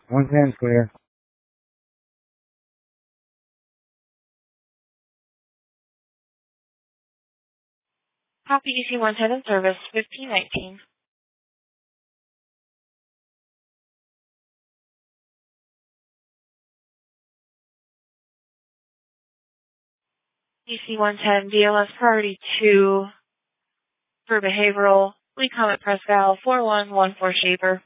110's clear. Copy DC-110 in service, 1519. DC-110, BLS priority 2 for behavioral. Lee Comet Prescal, 4114 Shaper.